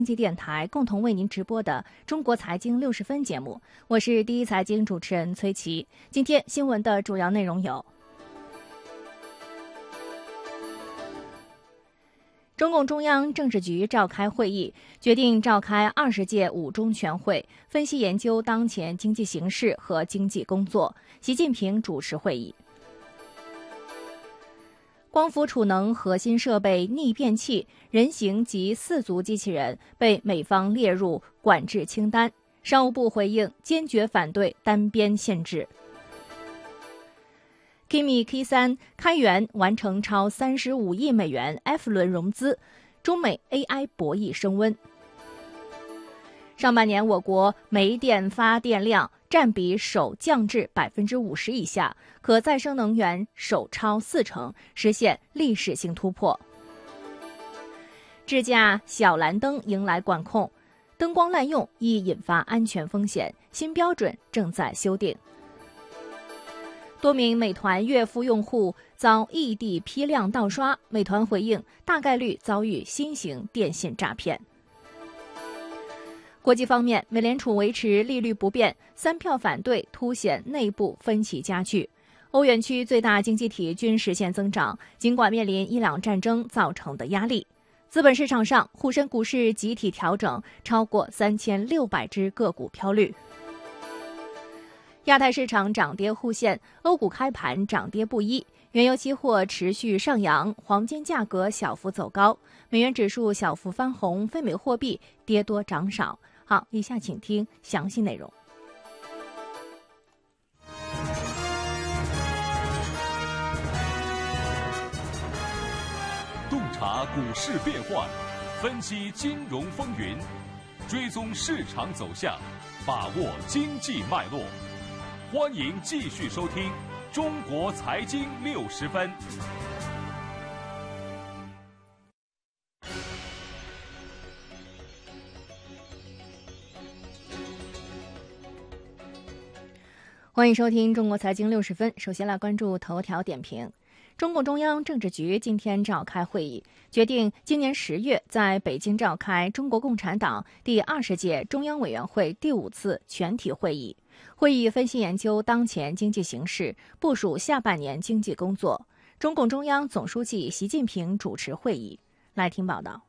经济电台共同为您直播的中国财经60分节目，我是第一财经主持人崔琦。今天新闻的主要内容有：中共中央政治局召开会议，决定召开20届5中全会，分析研究当前经济形势和经济工作。习近平主持会议。光伏储能核心设备逆变器、人形及4足机器人被美方列入管制清单，商务部回应坚决反对单边限制。Kimi K3 开源完成超35亿美元 F 轮融资，中美 AI 博弈升温。上半年我国煤电发电量占比首降至50%以下，可再生能源首超40%，实现历史性突破。智驾小蓝灯迎来管控，灯光滥用易引发安全风险，新标准正在修订。多名美团月付用户遭异地批量盗刷，美团回应大概率遭遇新型电信诈骗。国际方面，美联储维持利率不变，3票反对凸显内部分歧加剧。欧元区最大经济体均实现增长，尽管面临伊朗战争造成的压力。资本市场上，沪深股市集体调整，超过3600只个股飘绿。亚太市场涨跌互现，欧股开盘涨跌不一，原油期货持续上扬，黄金价格小幅走高，美元指数小幅翻红，非美货币跌多涨少。好，以下请听详细内容。 洞察股市变幻，分析金融风云，追踪市场走向，把握经济脉络。欢迎继续收听中国财经60分。 欢迎收听中国财经60分。首先来关注头条点评。中共中央政治局今天召开会议，决定今年10月在北京召开中国共产党第20届中央委员会第5次全体会议。会议分析研究当前经济形势，部署下半年经济工作。中共中央总书记习近平主持会议。来听报道。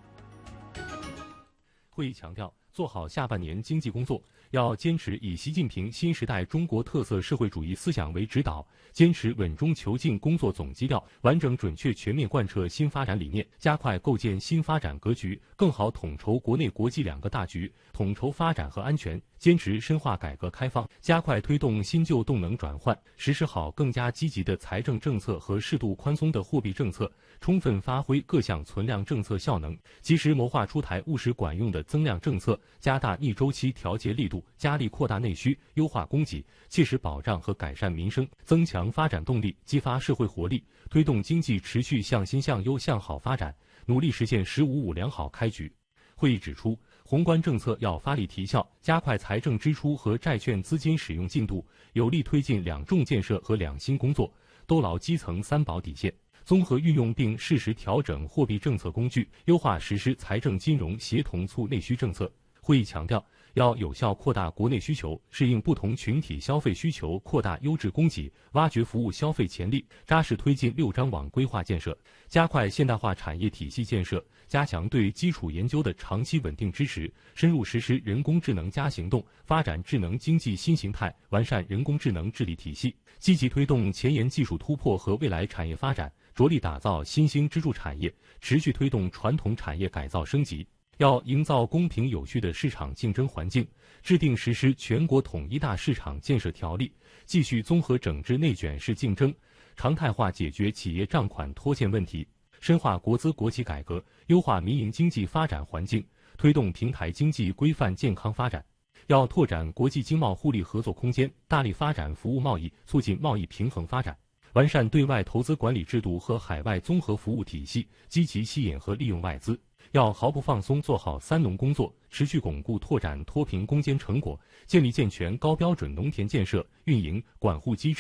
会议强调，做好下半年经济工作，要坚持以习近平新时代中国特色社会主义思想为指导，坚持稳中求进工作总基调，完整准确全面贯彻新发展理念，加快构建新发展格局，更好统筹国内国际2个大局，统筹发展和安全，坚持深化改革开放，加快推动新旧动能转换，实施好更加积极的财政政策和适度宽松的货币政策，充分发挥各项存量政策效能，及时谋划出台务实管用的增量政策，加大逆周期调节力度，加力扩大内需，优化供给，切实保障和改善民生，增强发展动力，激发社会活力，推动经济持续向新向优向好发展，努力实现“十五五”良好开局。会议指出，宏观政策要发力提效，加快财政支出和债券资金使用进度，有力推进2重建设和2新工作，兜牢基层3保底线，综合运用并适时调整货币政策工具，优化实施财政金融协同促内需政策。会议强调，要有效扩大国内需求，适应不同群体消费需求，扩大优质供给，挖掘服务消费潜力，扎实推进6张网规划建设，加快现代化产业体系建设，加强对基础研究的长期稳定支持，深入实施人工智能加行动，发展智能经济新形态，完善人工智能治理体系，积极推动前沿技术突破和未来产业发展，着力打造新兴支柱产业，持续推动传统产业改造升级。要营造公平有序的市场竞争环境，制定实施全国统一大市场建设条例，继续综合整治内卷式竞争，常态化解决企业账款拖欠问题，深化国资国企改革，优化民营经济发展环境，推动平台经济规范健康发展。要拓展国际经贸互利合作空间，大力发展服务贸易，促进贸易平衡发展，完善对外投资管理制度和海外综合服务体系，积极吸引和利用外资。要毫不放松做好3农工作，持续巩固拓展脱贫攻坚成果，建立健全高标准农田建设、运营、管护机制，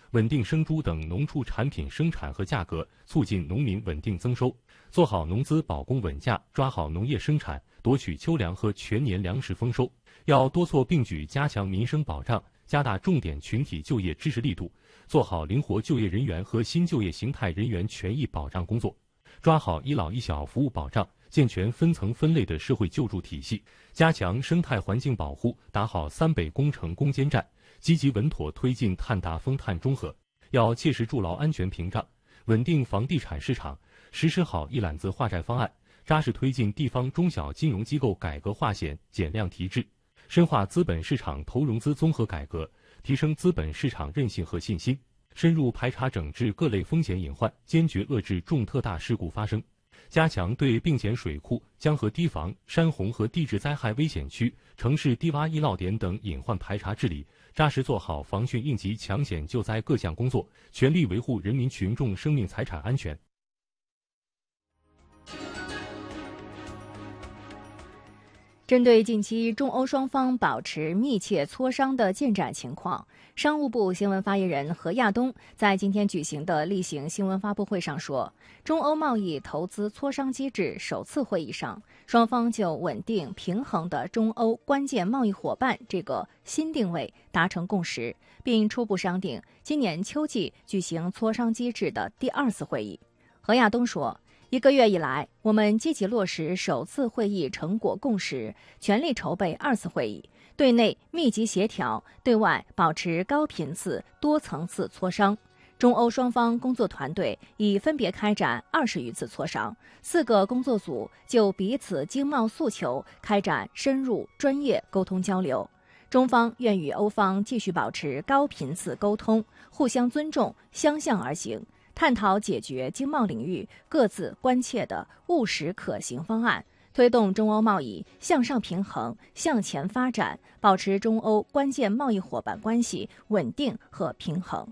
稳定生猪等农畜产品生产和价格，促进农民稳定增收，做好农资保供稳价，抓好农业生产，夺取秋粮和全年粮食丰收。要多措并举，加强民生保障，加大重点群体就业支持力度，做好灵活就业人员和新就业形态人员权益保障工作，抓好一老一小服务保障，健全分层分类的社会救助体系，加强生态环境保护，打好三北工程攻坚战，积极稳妥推进碳达峰、碳中和。要切实筑牢安全屏障，稳定房地产市场，实施好一揽子化债方案，扎实推进地方中小金融机构改革化险、减量提质，深化资本市场投融资综合改革，提升资本市场韧性和信心，深入排查整治各类风险隐患，坚决遏制重特大事故发生，加强对并检水库、江河堤防、山洪和地质灾害危险区、城市低洼易涝点等隐患排查治理，扎实做好防汛应急抢险救灾各项工作，全力维护人民群众生命财产安全。 针对近期中欧双方保持密切磋商的进展情况，商务部新闻发言人何亚东在今天举行的例行新闻发布会上说，中欧贸易投资磋商机制首次会议上，双方就稳定平衡的中欧关键贸易伙伴这个新定位达成共识，并初步商定今年秋季举行磋商机制的第2次会议。何亚东说，1个月以来，我们积极落实首次会议成果共识，全力筹备2次会议，对内密集协调，对外保持高频次、多层次磋商。中欧双方工作团队已分别开展20余次磋商，4个工作组就彼此经贸诉求开展深入专业沟通交流。中方愿与欧方继续保持高频次沟通，互相尊重，相向而行，探讨解决经贸领域各自关切的务实可行方案，推动中欧贸易向上平衡、向前发展，保持中欧关键贸易伙伴关系稳定和平衡。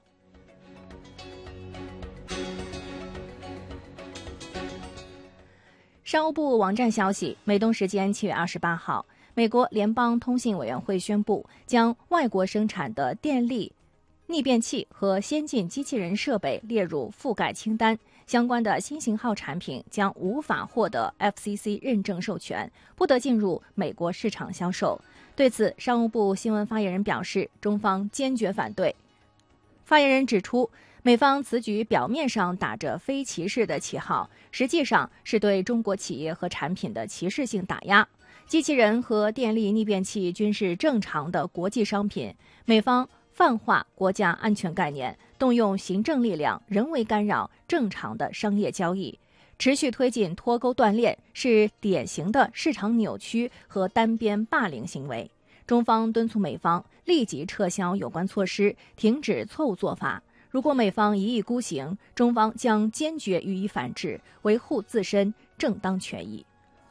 商务部网站消息，美东时间7月28号，美国联邦通信委员会宣布，将外国生产的电力逆变器和先进机器人设备列入覆盖清单，相关的新型号产品将无法获得 FCC 认证授权，不得进入美国市场销售。对此，商务部新闻发言人表示，中方坚决反对。发言人指出，美方此举表面上打着非歧视的旗号，实际上是对中国企业和产品的歧视性打压。机器人和电力逆变器均是正常的国际商品，美方泛化国家安全概念，动用行政力量人为干扰正常的商业交易，持续推进脱钩断链，是典型的市场扭曲和单边霸凌行为。中方敦促美方立即撤销有关措施，停止错误做法。如果美方一意孤行，中方将坚决予以反制，维护自身正当权益。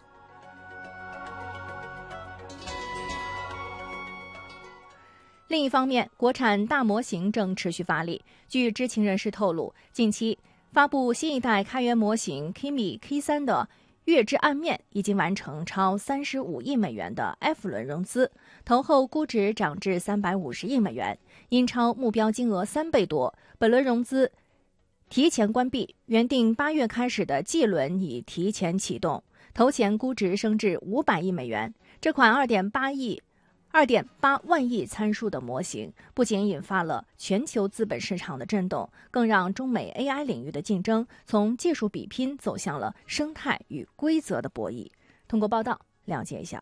另一方面，国产大模型正持续发力。据知情人士透露，近期发布新一代开源模型 Kimi K3 的月之暗面已经完成超35亿美元的 F 轮融资，投后估值涨至350亿美元，因超目标金额3倍多，本轮融资提前关闭，原定8月开始的 G 轮已提前启动，投前估值升至500亿美元。这款2.8万亿参数的模型，不仅引发了全球资本市场的震动，更让中美 AI 领域的竞争从技术比拼走向了生态与规则的博弈。通过报道了解一下。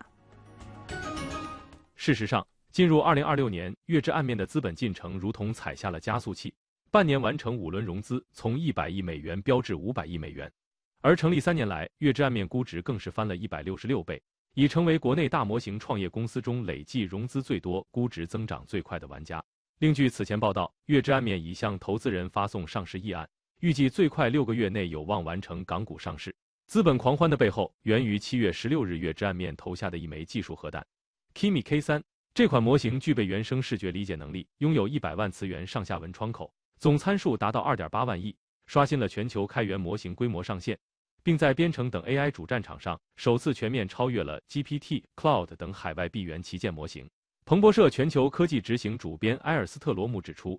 事实上，进入2026年，月之暗面的资本进程如同踩下了加速器，半年完成5轮融资，从100亿美元飙至500亿美元，而成立3年来，月之暗面估值更是翻了166倍。已成为国内大模型创业公司中累计融资最多、估值增长最快的玩家。另据此前报道，月之暗面已向投资人发送上市议案，预计最快6个月内有望完成港股上市。资本狂欢的背后，源于7月16日月之暗面投下的一枚技术核弹 Kimi K3。这款模型具备原生视觉理解能力，拥有100万词元上下文窗口，总参数达到2.8万亿，刷新了全球开源模型规模上限。并在编程等 AI 主战场上首次全面超越了 GPT、Cloud 等海外闭源旗舰模型。 彭博社全球科技执行主编埃尔斯特罗姆指出，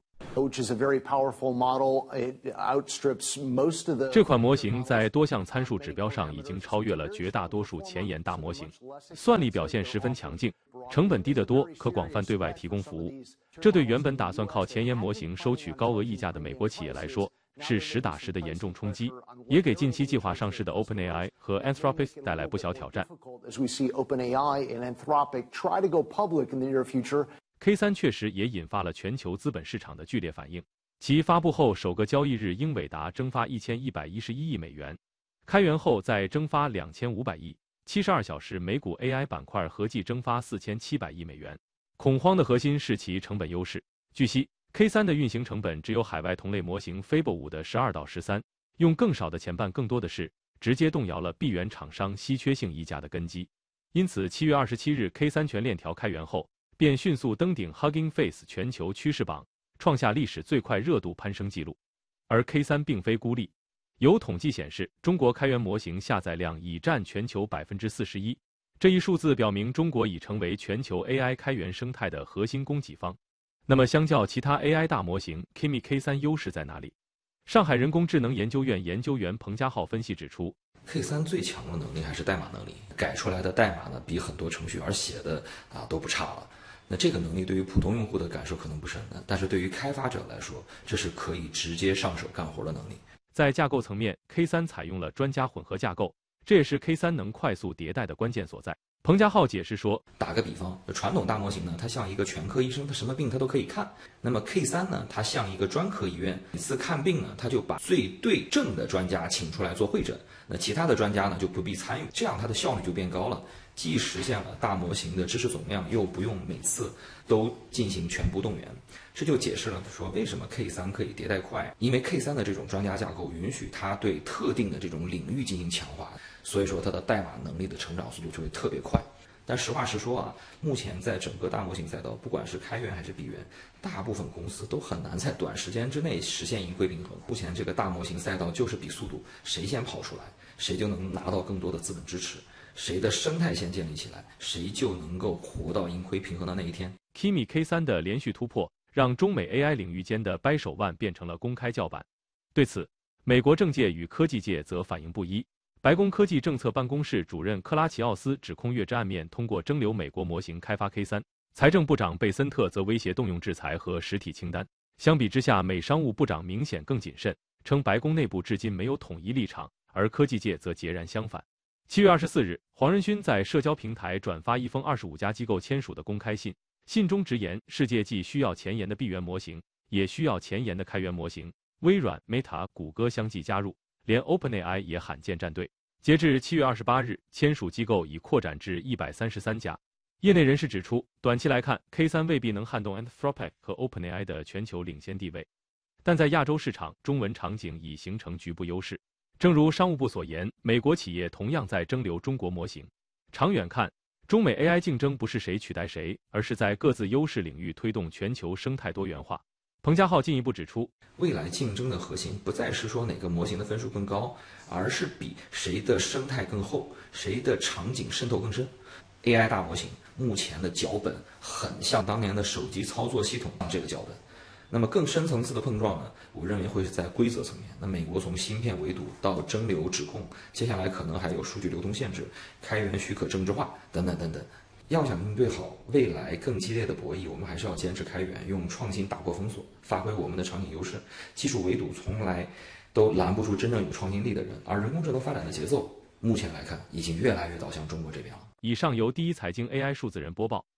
这款模型在多项参数指标上已经超越了绝大多数前沿大模型，算力表现十分强劲，成本低得多，可广泛对外提供服务。这对原本打算靠前沿模型收取高额溢价的美国企业来说，是实打实的严重冲击，也给近期计划上市的 OpenAI 和 Anthropic 带来不小挑战。K3 确实也引发了全球资本市场的剧烈反应。其发布后首个交易日，英伟达蒸发1111亿美元，开源后再蒸发2500亿，72小时美股 AI 板块合计蒸发4700亿美元。恐慌的核心是其成本优势。据悉，K3 的运行成本只有海外同类模型 Fable 5的12到13，用更少的前半更多的是直接动摇了闭源厂商稀缺性溢价的根基。因此7月27日 K3 全链条开源后，便迅速登顶 Hugging Face 全球趋势榜，创下历史最快热度攀升纪录。而 K3 并非孤立，有统计显示，中国开源模型下载量已占全球 41%， 这一数字表明中国已成为全球 AI 开源生态的核心供给方。那么相较其他 AI 大模型 Kimi K3 优势在哪里？上海人工智能研究院研究员彭家浩分析指出， K3 最强的能力还是代码能力，改出来的代码呢比很多程序员写的都不差了。那这个能力对于普通用户的感受可能不深，但是对于开发者来说，这是可以直接上手干活的能力。 在架构层面 ，K3 采用了专家混合架构，这也是 K3 能快速迭代的关键所在。彭家浩解释说， 打个比方，传统大模型呢，它像一个全科医生，他什么病他都可以看。那么 K3 呢，它像一个专科医院，每次看病呢，他就把最对症的专家请出来做会诊，那其他的专家呢就不必参与，这样它的效率就变高了，既实现了大模型的知识总量，又不用每次都进行全部动员。这就解释了说为什么 K3 可以迭代快，因为 K3 的这种专家架构允许它对特定的这种领域进行强化，所以说它的代码能力的成长速度就会特别快。但实话实说目前在整个大模型赛道，不管是开源还是闭源，大部分公司都很难在短时间之内实现盈亏平衡。目前这个大模型赛道就是比速度，谁先跑出来，谁就能拿到更多的资本支持，谁的生态先建立起来，谁就能够活到盈亏平衡的那一天。 Kimi K3 的连续突破，让中美 AI 领域间的掰手腕变成了公开叫板。对此，美国政界与科技界则反应不一。白宫科技政策办公室主任克拉奇奥斯指控越之暗面通过蒸馏美国模型开发 K3， 财政部长贝森特则威胁动用制裁和实体清单。相比之下，美商务部长明显更谨慎，称白宫内部至今没有统一立场，而科技界则截然相反。7月24日，黄仁勋在社交平台转发一封25家机构签署的公开信，信中直言，世界既需要前沿的闭源模型，也需要前沿的开源模型。微软、Meta、谷歌相继加入，连 OpenAI 也罕见站队。截至7月28日，签署机构已扩展至133家。业内人士指出，短期来看 ，K3 未必能撼动 Anthropic 和 OpenAI 的全球领先地位，但在亚洲市场，中文场景已形成局部优势。正如商务部所言，美国企业同样在蒸馏中国模型。长远看，中美 AI 竞争不是谁取代谁，而是在各自优势领域推动全球生态多元化。彭家浩进一步指出， 未来竞争的核心不再是说哪个模型的分数更高，而是比谁的生态更厚，谁的场景渗透更深。AI 大模型目前的脚本很像当年的手机操作系统这个脚本，那么更深层次的碰撞呢，我认为会是在规则层面。那美国从芯片围堵到蒸馏指控，接下来可能还有数据流通限制、开源许可政治化等等等等。要想应对好未来更激烈的博弈，我们还是要坚持开源，用创新打破封锁，发挥我们的场景优势。技术围堵从来都拦不住真正有创新力的人，而人工智能发展的节奏，目前来看已经越来越倒向中国这边了。 以上由第一财经 AI 数字人播报。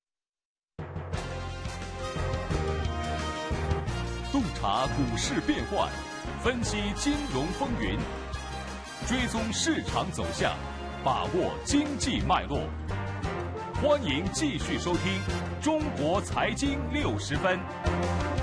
洞察股市变幻，分析金融风云，追踪市场走向，把握经济脉络。欢迎继续收听《中国财经60分》。